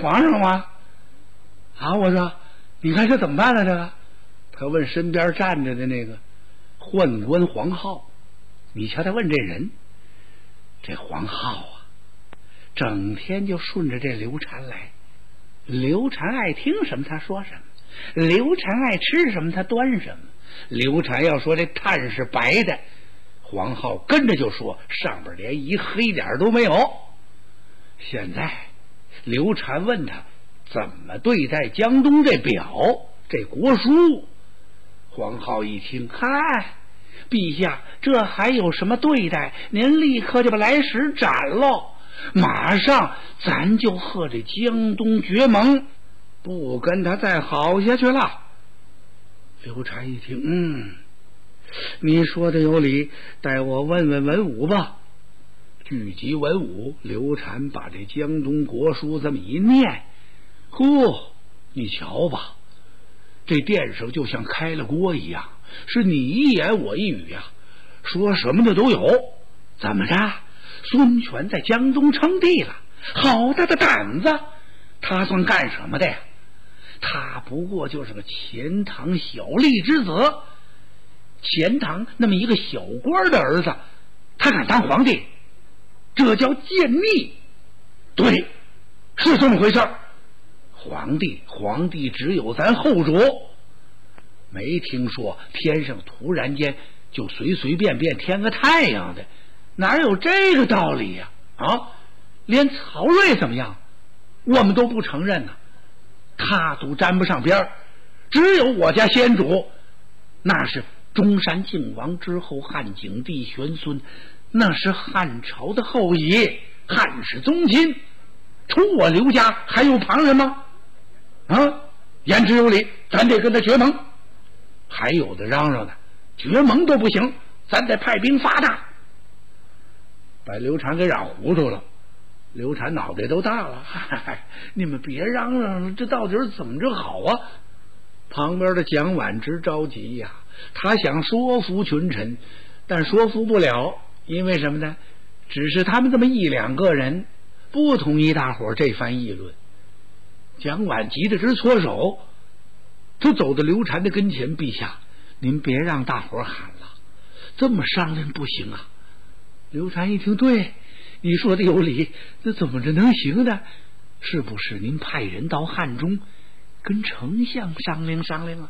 皇上吗？啊，我说，你看这怎么办呢？这个，他问身边站着的那个宦官黄浩，你瞧他问这人，这黄浩啊，整天就顺着这刘禅来。刘禅爱听什么他说什么，刘禅爱吃什么他端什么。刘禅要说这炭是白的，黄浩跟着就说上边连一黑点都没有。现在刘禅问他怎么对待江东这表这国书，黄浩一听，嗨，陛下这还有什么对待，您立刻就把来使斩喽，马上咱就和这江东结盟，不跟他再好下去了。刘禅一听，你说的有理，待我问问文武吧。聚集文武，刘禅把这江东国书这么一念，你瞧吧，这殿上就像开了锅一样，是你一言我一语呀，说什么的都有。怎么着？孙权在江东称帝了，好大的胆子！他算干什么的呀？他不过就是个钱塘小吏之子，钱塘那么一个小官的儿子，他敢当皇帝？这叫奸逆。对，是这么回事。皇帝只有咱后主，没听说天上突然间就随随便便添个太阳的，哪有这个道理呀？连曹睿怎么样，我们都不承认呢，他都沾不上边，只有我家先主，那是中山靖王之后汉景帝玄孙，那是汉朝的后裔，汉室宗亲，除我刘家还有旁人吗？言之有理，咱得跟他结盟。还有的嚷嚷的结盟都不行，咱得派兵发大，把刘禅给嚷糊涂了。刘禅脑袋都大了，你们别嚷嚷了，这到底是怎么着好啊？旁边的蒋琬直着急呀，他想说服群臣，但说服不了，因为什么呢？只是他们这么一两个人，不同意大伙这番议论。蒋琬急得直搓手，就走到刘禅的跟前，陛下，您别让大伙喊了，这么商量不行啊。刘禅一听，对，你说的有理，那怎么着能行呢？是不是您派人到汉中跟丞相商量商量啊？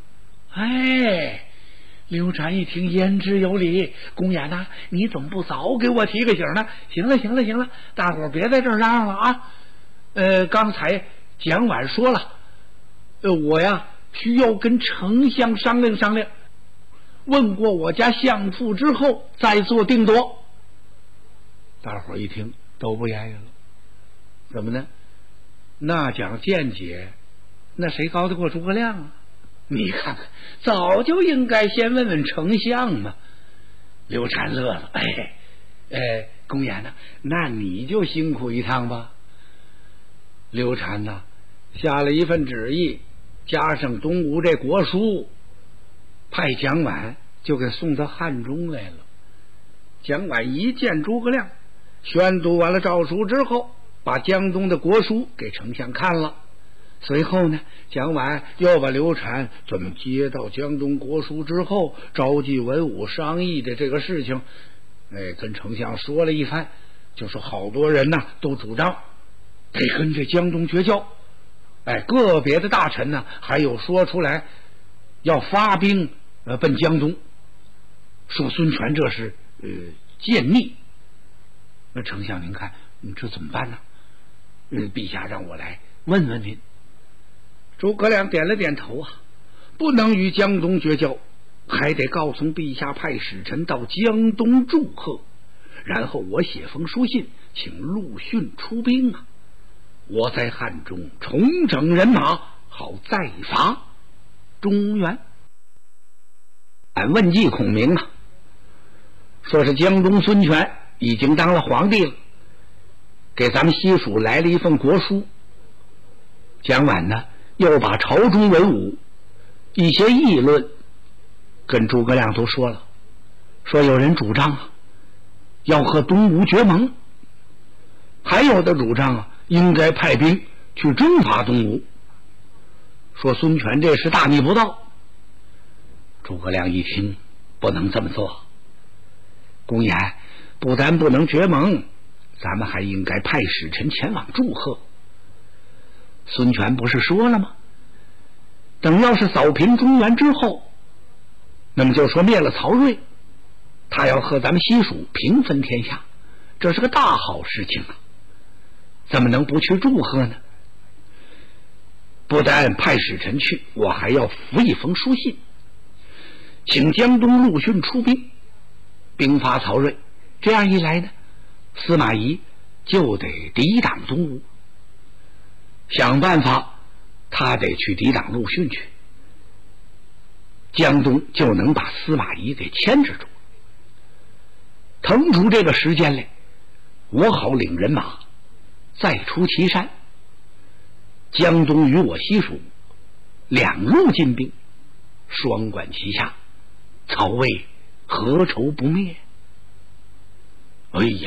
刘禅一听，言之有理，公演呐，你怎么不早给我提个醒呢？行了，大伙别在这儿嚷嚷了啊。刚才蒋琬说了，我呀需要跟丞相商量商量，问过我家相父之后再做定夺。大伙一听都不言语了，怎么呢？那讲见解，那谁高得过诸葛亮啊？你看看，早就应该先问问丞相嘛。刘禅乐了，公言呢，那你就辛苦一趟吧。刘禅呢下了一份旨意，加上东吴这国书，派蒋琬就给送到汉中来了。蒋琬一见诸葛亮，宣读完了诏书之后，把江东的国书给丞相看了。随后呢，蒋琬又把刘禅怎么接到江东国书之后，召集文武商议的这个事情，跟丞相说了一番，就说好多人呢都主张得跟这江东绝交，个别的大臣呢还有说出来要发兵奔江东，说孙权这是奸逆。那丞相您看，这怎么办呢？陛下让我来问问您。诸葛亮点了点头啊，不能与江东绝交，还得告诉陛下派使臣到江东祝贺，然后我写封书信请陆逊出兵啊，我在汉中重整人马，好再伐中原。问计孔明啊，说是江东孙权已经当了皇帝了，给咱们西蜀来了一份国书。蒋琬呢又把朝中文武一些议论跟诸葛亮都说了，说有人主张要和东吴结盟，还有的主张应该派兵去征伐东吴，说孙权这是大逆不道。诸葛亮一听，不能这么做，公演不但不能结盟，咱们还应该派使臣前往祝贺。孙权不是说了吗？等要是扫平中原之后，那么就说灭了曹睿，他要和咱们西蜀平分天下，这是个大好事情啊，怎么能不去祝贺呢？不但派使臣去，我还要附一封书信，请江东陆逊出兵，兵伐曹睿。这样一来呢，司马懿就得抵挡东吴，想办法他得去抵挡陆逊去，江东就能把司马懿给牵制住。腾出这个时间来，我好领人马再出祁山，江东与我西蜀两路进兵，双管齐下，曹魏何愁不灭？哎呀，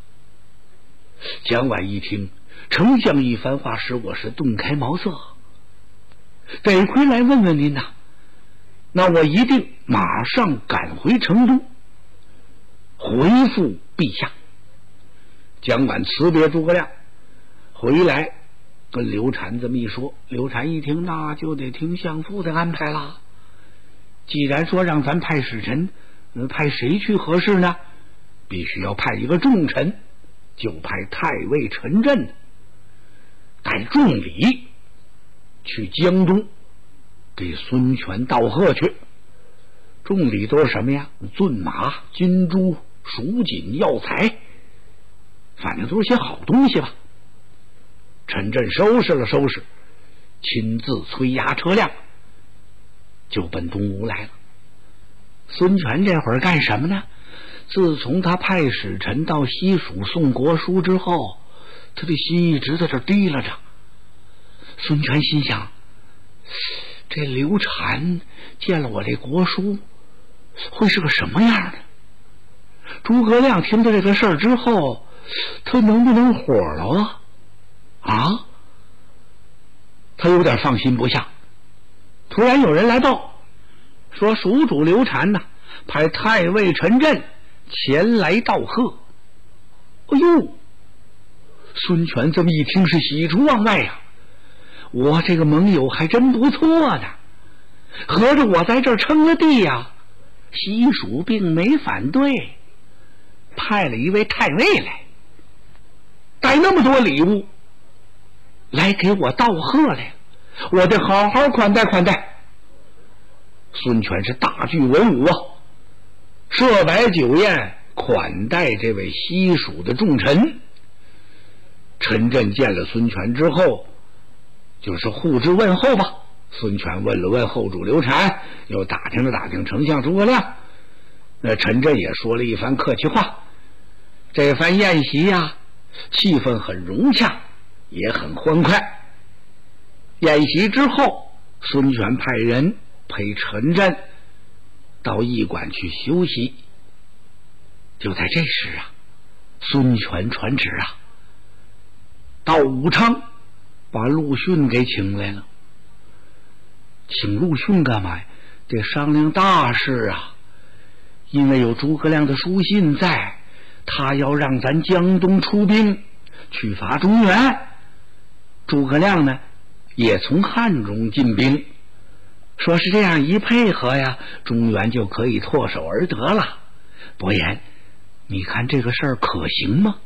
蒋琬一听丞相一番话，使我是顿开茅塞，得回来问问您呐。那我一定马上赶回成都，回复陛下。蒋琬辞别诸葛亮，回来跟刘禅这么一说。刘禅一听，那就得听相父的安排啦。既然说让咱派使臣，派谁去合适呢？必须要派一个重臣，就派太尉陈震带重礼去江东给孙权道贺去。重礼都是什么呀？骏马、金珠、蜀锦、药材，反正都是些好东西吧。陈震收拾了收拾，亲自催押车辆就奔东吴来了。孙权这会儿干什么呢？自从他派使臣到西蜀送国书之后，他的心一直在这提拉着。孙权心想，这刘禅见了我这国书会是个什么样的？诸葛亮听到这个事儿之后，他能不能火了啊？他有点放心不下。突然有人来报说，蜀主刘禅派太尉陈震前来道贺。哎呦，孙权这么一听是喜出望外呀，我这个盟友还真不错呢，合着我在这儿称了帝呀。西蜀并没反对，派了一位太尉来，带那么多礼物来给我道贺来，我得好好款待款待。孙权是大具文武啊，设摆酒宴款待这位西蜀的重臣。陈震见了孙权之后，就是互致问候吧。孙权问了问后主刘禅，又打听了打听丞相诸葛亮，那陈震也说了一番客气话。这番宴席气氛很融洽，也很欢快。宴席之后，孙权派人陪陈震到驿馆去休息。就在这时孙权传旨到武昌把陆逊给请来了。请陆逊干嘛呀？得商量大事因为有诸葛亮的书信在，他要让咱江东出兵去伐中原。诸葛亮呢也从汉中进兵，说是这样一配合中原就可以唾手而得了。伯言，你看这个事儿可行吗？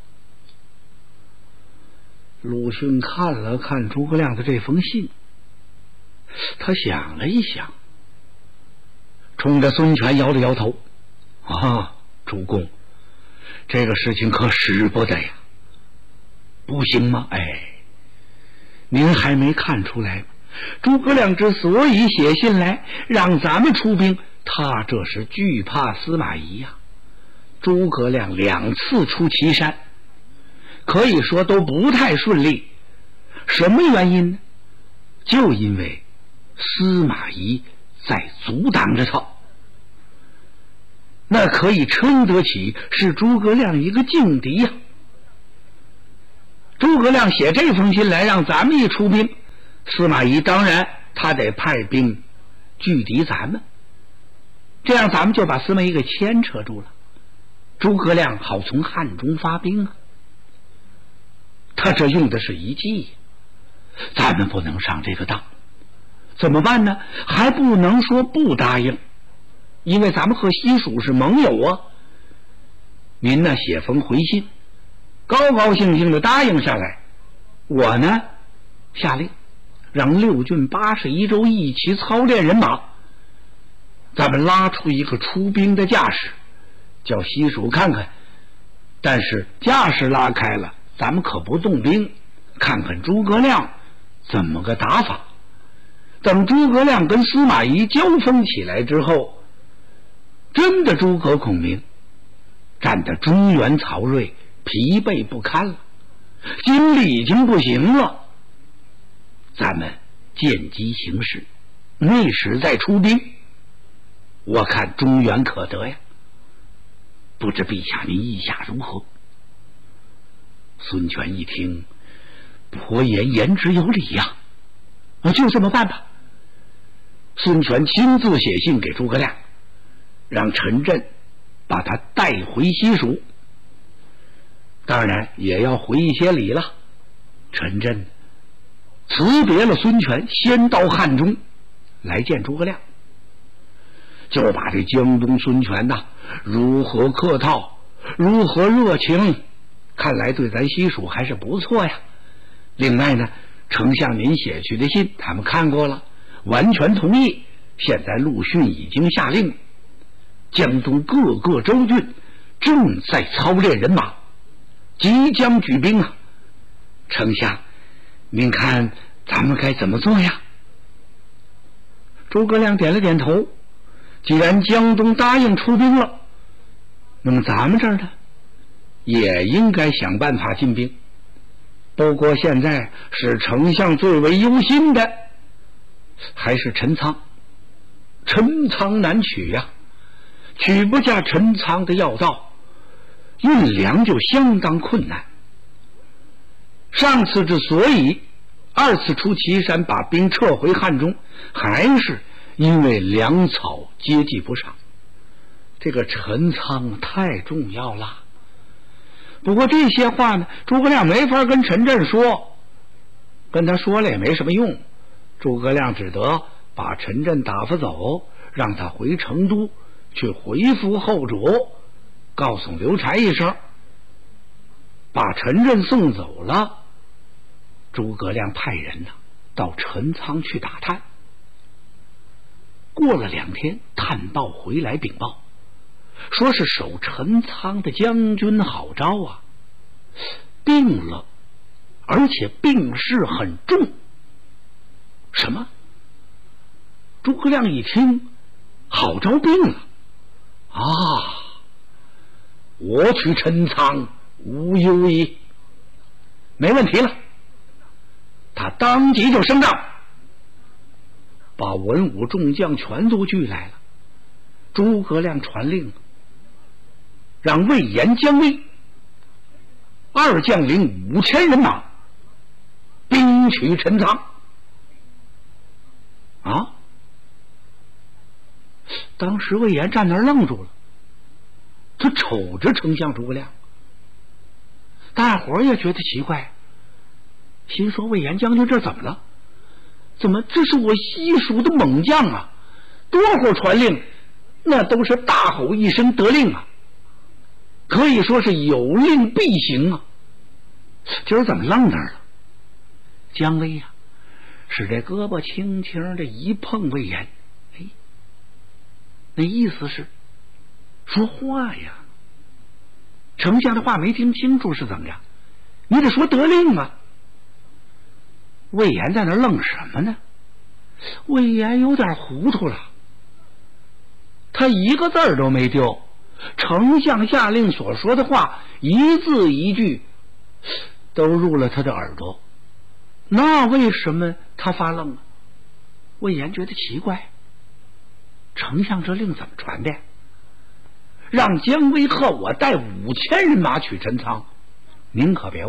鲁迅看了看诸葛亮的这封信，他想了一想，冲着孙权摇了摇头。主公，这个事情可使不得呀。不行吗？您还没看出来吗？诸葛亮之所以写信来让咱们出兵，他这是惧怕司马懿诸葛亮2次出祁山，可以说都不太顺利。什么原因呢？就因为司马懿在阻挡着他，那可以称得起是诸葛亮一个劲敌诸葛亮写这封信来让咱们一出兵，司马懿当然他得派兵拒敌咱们，这样咱们就把司马懿给牵扯住了，诸葛亮好从汉中发兵啊。他这用的是一计，咱们不能上这个当，怎么办呢？还不能说不答应，因为咱们和西蜀是盟友啊。您呢写封回信，高高兴兴的答应下来，我呢下令让6郡81州一起操练人马，咱们拉出一个出兵的架势，叫西蜀看看。但是架势拉开了，咱们可不动兵，看看诸葛亮怎么个打法。等诸葛亮跟司马懿交锋起来之后，真的诸葛孔明战得中原曹睿疲惫不堪了，精力已经不行了，咱们见机行事，那时再出兵，我看中原可得呀。不知陛下您意下如何？孙权一听，伯言言之有理呀，就这么办吧。孙权亲自写信给诸葛亮，让陈震把他带回西蜀，当然也要回一些礼了。陈震辞别了孙权，先到汉中来见诸葛亮，就把这江东孙权呐如何客套，如何热情，看来对咱西蜀还是不错呀。另外呢，丞相您写去的信他们看过了，完全同意。现在陆逊已经下令，江东各个州郡正在操练人马，即将举兵啊。丞相您看咱们该怎么做呀？诸葛亮点了点头，既然江东答应出兵了，那么咱们这儿呢也应该想办法进兵。不过现在是丞相最为忧心的还是陈仓。陈仓难取呀，取不下陈仓的要道，运粮就相当困难。上次之所以二次出祁山把兵撤回汉中，还是因为粮草接济不上，这个陈仓太重要了。不过这些话呢，诸葛亮没法跟陈震说，跟他说了也没什么用。诸葛亮只得把陈震打发走，让他回成都去回复后主，告诉刘禅一声，把陈震送走了。诸葛亮派人到陈仓去打探。过了2天，探报回来禀报，说是守陈仓的将军郝昭啊病了，而且病势很重。什么？诸葛亮一听，郝昭病了啊！我取陈仓无忧矣，没问题了。他当即就升帐，把文武众将全都聚来了。诸葛亮传令，让魏延、姜维2将领5000人马兵取陈仓。啊！当时魏延站那儿愣住了，他瞅着丞相诸葛亮，大伙儿也觉得奇怪，心说魏延将军这怎么了？怎么这是我西蜀的猛将啊，多会儿传令那都是大吼一声得令啊，可以说是有令必行啊。今儿怎么愣那儿了？姜维呀使这胳膊轻轻的一碰魏延，那意思是说话呀。丞相的话没听清楚是怎么着？你得说得令啊。魏延在那愣什么呢？魏延有点糊涂了，他一个字儿都没丢，丞相下令所说的话一字一句都入了他的耳朵，那为什么他发愣啊？魏延觉得奇怪，丞相这令怎么传的？让姜维和我带5000人马取陈仓，您可别忘了，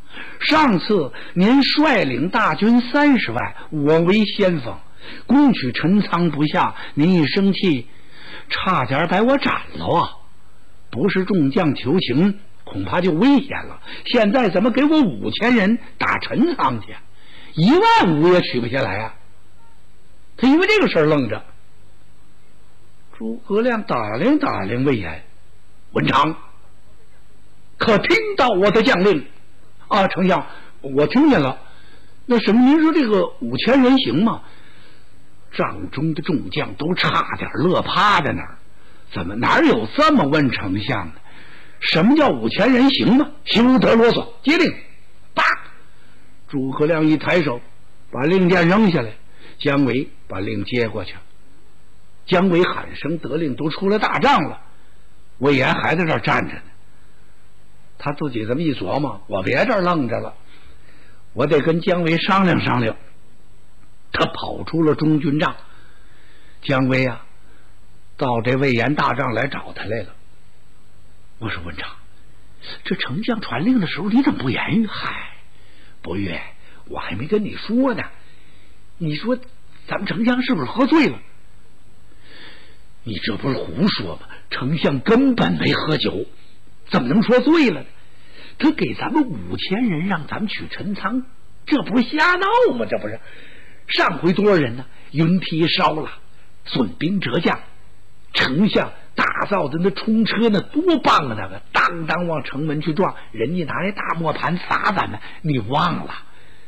上次您率领大军30万，我为先锋，攻取陈仓不下，您一生气，差点把我斩了啊！不是众将求情，恐怕就危险了。现在怎么给我5000人打陈仓去？15000也取不下来啊！他因为这个事儿愣着。诸葛亮打量打量魏延，文长，可听到我的将令？啊，丞相，我听见了。那什么，您说这个5000人行吗？帐中的众将都差点乐趴在那儿。怎么哪有这么问丞相的？什么叫5000人行吗？休得啰嗦，接令！叭！诸葛亮一抬手，把令箭扔下来。姜维把令接过去。姜维喊声得令，都出了大帐了。魏延还在这儿站着呢。他自己这么一琢磨，我别这儿愣着了，我得跟姜维商量商量。他跑出了中军帐。姜维啊，到这魏延大帐来找他来了。我说文长，这丞相传令的时候你怎么不言语？嗨，伯岳，我还没跟你说呢。你说咱们丞相是不是喝醉了？你这不是胡说吗？丞相根本没喝酒，怎么能说醉了呢？他给咱们5000人让咱们取陈仓，这不是瞎闹吗？这不是上回多少人呢？云梯烧了，损兵折将，丞相打造的那冲车那多棒啊！那个当当往城门去撞，人家拿那大磨盘砸咱们，你忘了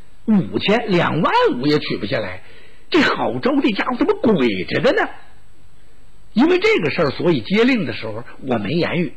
？25000也取不下来，这郝周这家伙怎么鬼着的呢？因为这个事儿，所以接令的时候我没言语。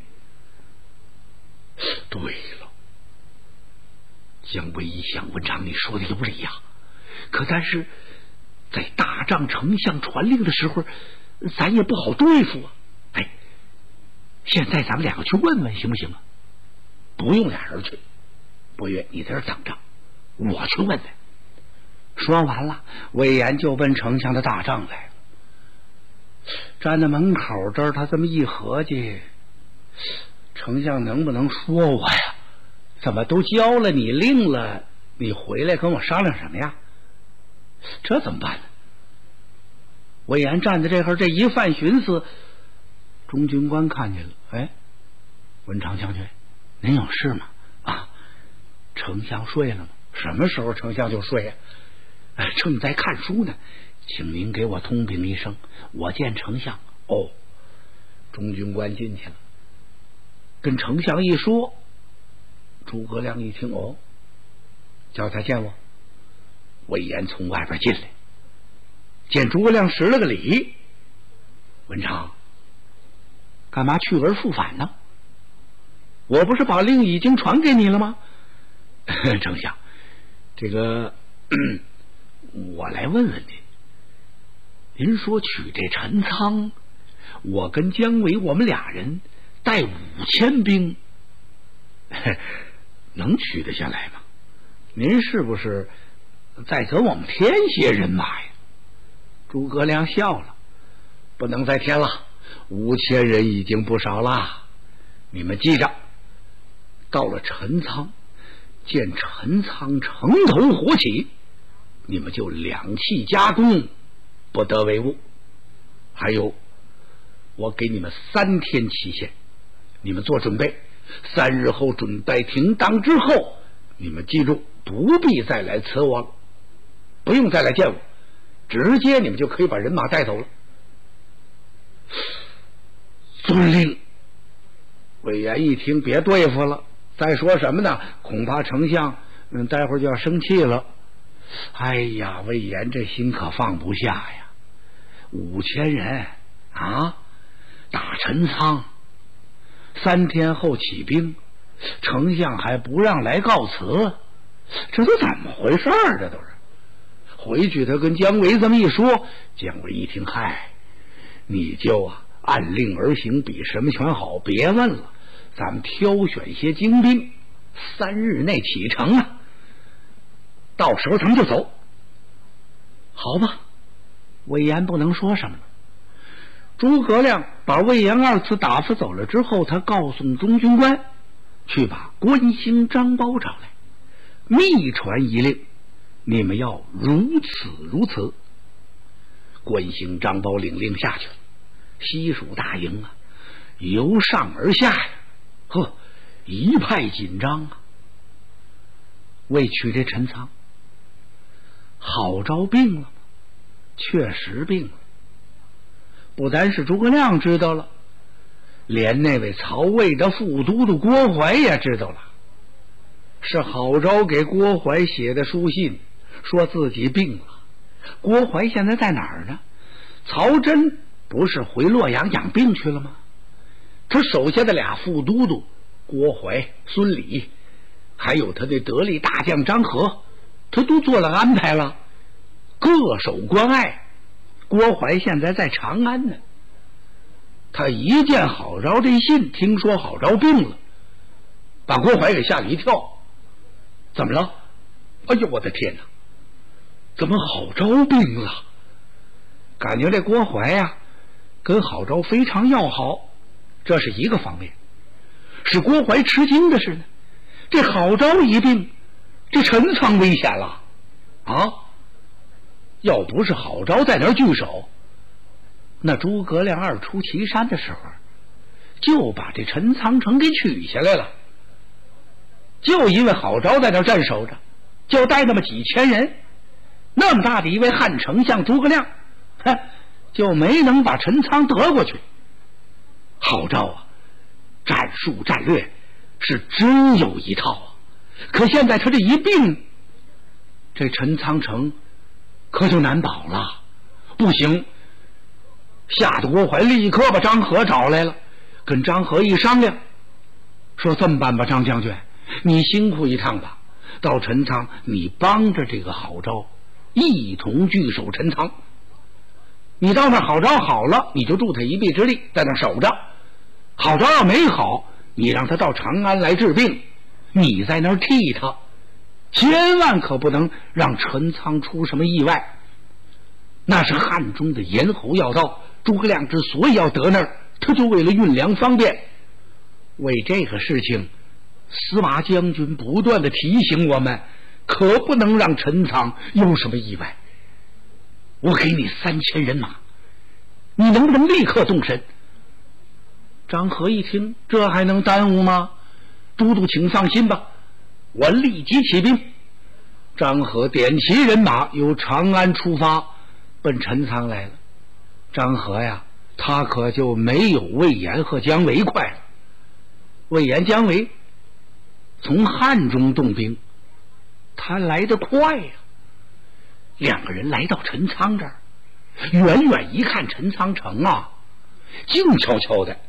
对了，姜维一想，文长你说的有理呀，可但是在大帐丞相传令的时候，咱也不好对付啊。哎，现在咱们2个去问问行不行啊？不用俩人去，伯岳你在这等着，我去问问。说完了，魏延就奔丞相的大帐来了。站在门口这儿，他这么一合计，丞相能不能说我呀？怎么都交了你令了，你回来跟我商量什么呀？这怎么办呢？魏延站在这块，这一犯寻思，中军官看见了，哎，文长将军，您有事吗？啊，丞相睡了吗？什么时候丞相就睡呀？正在看书呢，请您给我通禀一声，我见丞相。哦，中军官进去了，跟丞相一说，诸葛亮一听，哦，叫他见我。魏延从外边进来，见诸葛亮施了个礼。文长，干嘛去而复返呢？我不是把令已经传给你了吗？丞相，这个我来问问您说取这陈仓，我跟姜维我们俩人带5000兵，能取得下来吗？您是不是再给我们添些人马呀？诸葛亮笑了，不能再添了，5000人已经不少了。你们记着，到了陈仓，见陈仓城头火起，你们就两气夹攻，不得为误。还有，我给你们3天期限，你们做准备，3日后准待停当之后，你们记住，不必再来辞我了，不用再来见我，直接你们就可以把人马带走了。遵令。魏延一听，别对付了，再说什么呢？恐怕丞相待会儿就要生气了。哎呀，魏延这心可放不下呀！5000人啊，打陈仓，3天后起兵，丞相还不让来告辞，这都怎么回事儿？这都是。回去他跟姜维这么一说，姜维一听，嗨，你就按令而行，比什么全好，别问了，咱们挑选些精兵，3日内启程啊，到时候咱们就走。好吧，魏延不能说什么了。诸葛亮把魏延2次打发走了之后，他告诉中军官去把关兴、张苞找来。 密传一令，你们要如此如此。关兴、张苞领令下去了，西蜀大营啊，由上而下呀，一派紧张啊。为取这陈仓，郝昭病了吗？确实病了。不单是诸葛亮知道了，连那位曹魏的副都督郭淮也知道了。是郝昭给郭淮写的书信，说自己病了。郭淮现在在哪儿呢？曹真不是回洛阳养病去了吗？他手下的俩副都督郭淮、孙礼，还有他的得力大将张合，他都做了安排了，各守关隘。郭淮现在在长安呢。他一见郝昭这信，听说郝昭病了，把郭淮给吓了一跳。怎么了？哎呦，我的天哪！怎么郝昭病了？感觉这郭淮呀，跟郝昭非常要好，这是一个方面。使郭淮吃惊的是呢，这郝昭一病，这陈仓危险了啊！要不是郝昭在那儿据守，那诸葛亮二出祁山的时候，就把这陈仓城给取下来了。就因为郝昭在那儿镇守着，就带那么几千人，那么大的一位汉丞相诸葛亮，就没能把陈仓得过去。郝昭啊，战术战略是真有一套啊！可现在他这一病，这陈仓城可就难保了。不行，吓得郭淮立刻把张合找来了，跟张合一商量，说这么办吧，张将军，你辛苦一趟吧，到陈仓你帮着这个郝昭一同据守陈仓。你到那郝昭好了，你就助他一臂之力，在那守着。郝昭要没好，你让他到长安来治病，你在那儿替他，千万可不能让陈仓出什么意外。那是汉中的咽喉要道，诸葛亮之所以要得那儿，他就为了运粮方便。为这个事情，司马将军不断的提醒我们，可不能让陈仓有什么意外。我给你3000人马，你能不能立刻动身？张合一听，这还能耽误吗？都督请放心吧，我立即起兵。张合点齐人马，由长安出发，奔陈仓来了。张合呀，他可就没有魏延和姜维快了。魏延、姜维从汉中动兵，他来得快呀。两个人来到陈仓这儿，远远一看陈仓城啊，静悄悄的。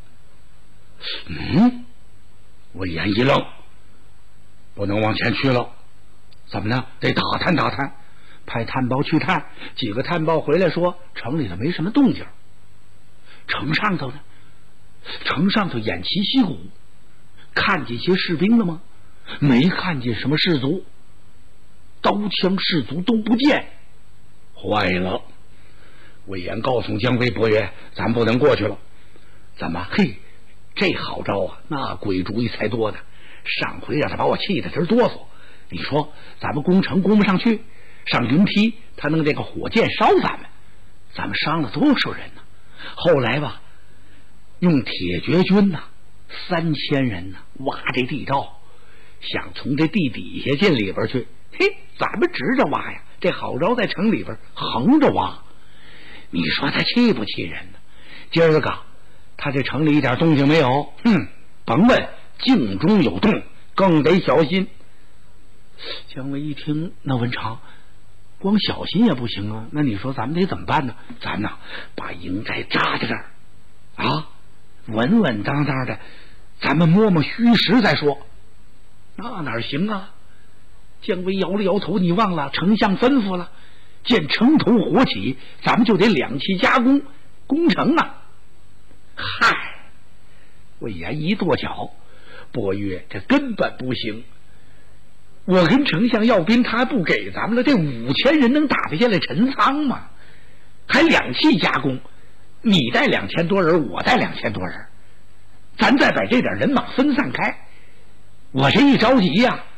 魏延一愣，不能往前去了，怎么呢？得打探打探，派探报去探。几个探报回来说，城里头没什么动静。城上头呢？城上头偃旗息鼓，看见些士兵了吗？没看见什么士卒，刀枪士卒都不见。坏了！魏延告诉姜维伯约，咱不能过去了。怎么？嘿，这郝昭啊，那鬼主意才多呢。上回让他把我气得直哆嗦。你说咱们攻城攻不上去，上云梯他弄这个火箭烧咱们伤了多少人呢？后来吧，用铁决军呐，3000人呢，挖这地道，想从这地底下进里边去。嘿，咱们直着挖呀，这郝昭在城里边横着挖，你说他气不气人呢？今儿个他这城里一点动静没有，甭问，静中有动，更得小心。姜维一听，那文长，光小心也不行啊，那你说咱们得怎么办呢？咱呢，把营寨扎在这儿啊，稳稳当当的，咱们摸摸虚实再说。那哪行啊？姜维摇了摇头，你忘了丞相吩咐了，见城头火起，咱们就得两栖夹攻，攻城啊！嗨，魏延一跺脚，伯约，这根本不行。我跟丞相要兵，他还不给咱们了，这5000人能打得下来陈仓吗？还两栖夹攻，你带2000多人，我带2000多人，咱再把这点人马分散开。我这一着急呀，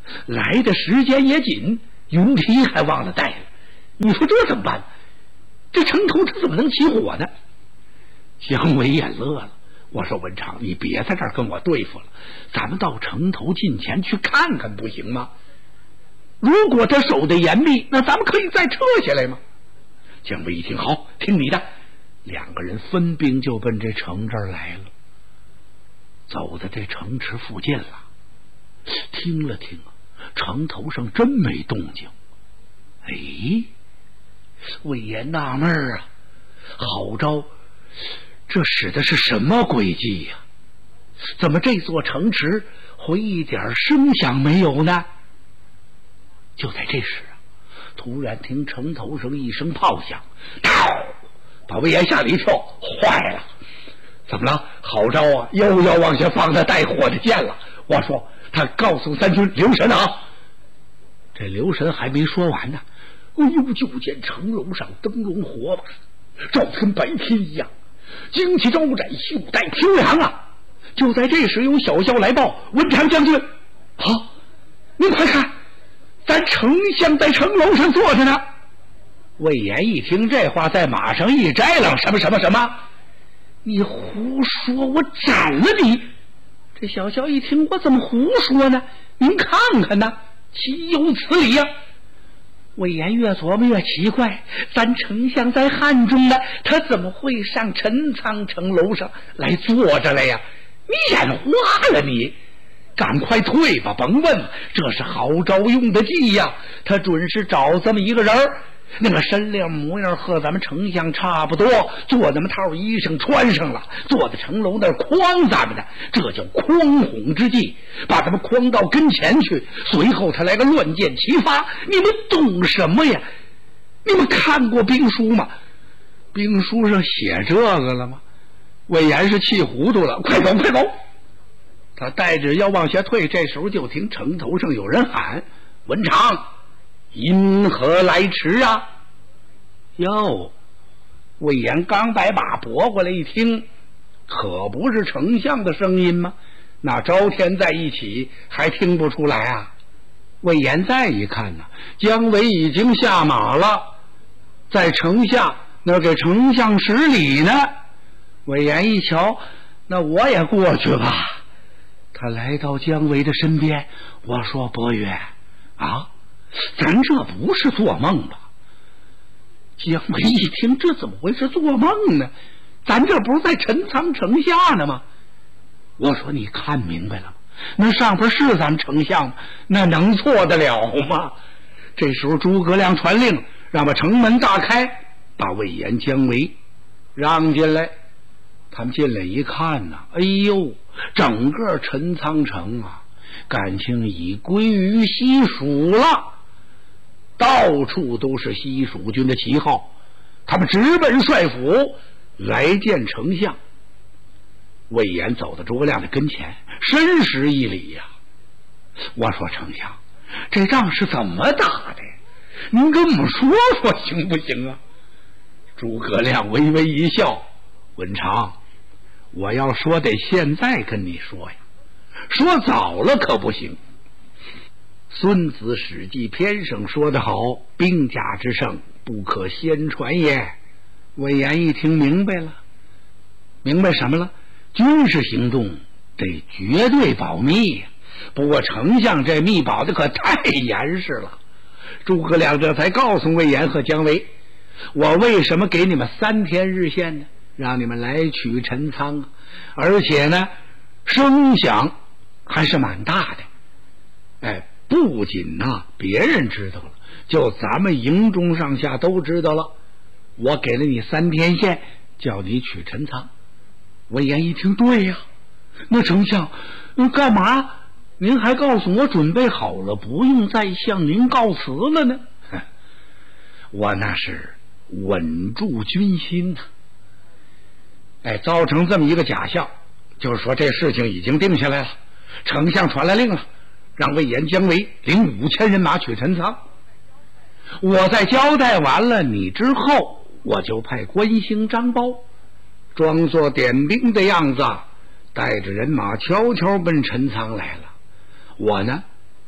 来的时间也紧，云梯还忘了带了，你说这怎么办？这城头这怎么能起火呢？姜维也乐了，我说文长，你别在这儿跟我对付了，咱们到城头近前去看看不行吗？如果他守得严密，那咱们可以再撤下来吗？姜维一听，好，听你的，两个人分兵就奔这城这儿来了。走到这城池附近了，听了听城头上真没动静。哎，魏延纳闷啊，好招，这使的是什么诡计呀？怎么这座城池会一点声响没有呢？就在这时突然听城头上一声炮响，把魏延吓了一跳，坏了，怎么了？好招啊，又要往下放那带火的箭了。我说他告诉三军留神啊。这留神还没说完呢，哎呦，就见城楼上灯笼火把，照得跟白天一样，旌旗招展，袖带飘扬啊。就在这时有小校来报，文长将军，好，您快看，咱丞相在城楼上坐着呢。魏延一听这话，在马上一摘了，什么？你胡说，我斩了你！这小校一听，我怎么胡说呢？您看看呢，岂有此理呀！魏延越琢磨越奇怪，咱丞相在汉中呢，他怎么会上陈仓城楼上来坐着来呀？你眼花了你！赶快退吧，甭问，这是好招用的计呀！他准是找这么一个人儿，那个身量模样和咱们丞相差不多，做那么套衣裳穿上了，坐在城楼那儿诓咱们的，这叫诓哄之计，把咱们诓到跟前去，随后他来个乱箭齐发。你们懂什么呀？你们看过兵书吗？兵书上写这个了吗？魏延是气糊涂了，快走！他带着要往下退，这时候就听城头上有人喊：文长，因何来迟啊？哟，魏延刚把马拨过来一听，可不是丞相的声音吗？那朝天在一起还听不出来啊？魏延再一看呢，姜维已经下马了，在城下那给丞相施礼呢。魏延一瞧，那我也过去吧。他来到姜维的身边，我说伯约啊，咱这不是做梦吧？姜维一听，这怎么会是做梦呢？咱这不是在陈仓城下呢吗？我说你看明白了吗？那上边是咱丞相吗？那能错得了吗？这时候诸葛亮传令，让把城门大开，把魏延、姜维让进来。他们进来一看呢，哎呦，整个陈仓城啊，感情已归于西蜀了，到处都是西蜀军的旗号。他们直奔帅府来见丞相。魏延走到诸葛亮的跟前，深施一礼呀。我说丞相，这仗是怎么打的？您跟我们说说行不行啊？诸葛亮微微一笑，文长，我要说得现在跟你说呀，说早了可不行。孙子史记篇上说得好，兵家之胜不可先传也。魏延一听明白了，明白什么了？军事行动得绝对保密呀。不过丞相这密保的可太严实了。诸葛亮这才告诉魏延和姜维，我为什么给你们3天日限呢？让你们来取陈仓啊！而且呢，声响还是蛮大的。哎，不仅别人知道了，就咱们营中上下都知道了。我给了你3天限，叫你取陈仓。魏延一听，对呀，那丞相干嘛？您还告诉我准备好了，不用再向您告辞了呢？我那是稳住军心呐。哎，造成这么一个假象，就是说这事情已经定下来了，丞相传来令了，让魏延、姜维领5000人马取陈仓。我在交代完了你之后，我就派关兴、张苞装作点兵的样子，带着人马悄悄奔陈仓来了。我呢，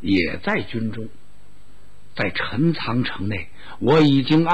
也在军中，在陈仓城内，我已经